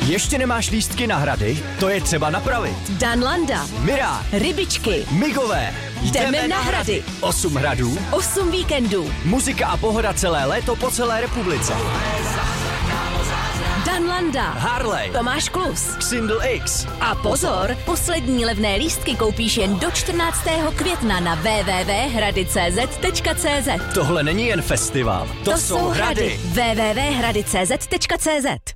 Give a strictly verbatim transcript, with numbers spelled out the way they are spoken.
Ještě nemáš lístky na Hrady? To je třeba napravit. Danlanda, Mirá, Rybičky, Migové. Jdeme na Hrady. Osm hradů, osm víkendů. muzika a pohoda celé léto po celé republice. Danlanda, Harley, Tomáš Klus. Xindl X. A pozor, poslední levné lístky koupíš jen do čtrnáctého května na w w w tečka hrady tečka c z tečka c z. Tohle není jen festival, to, To jsou Hrady. w w w tečka hrady tečka c z tečka c z.